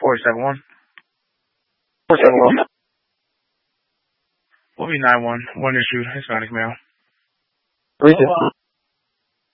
471. 471. We'll be 9-1. One issue, Hispanic male. 3-2.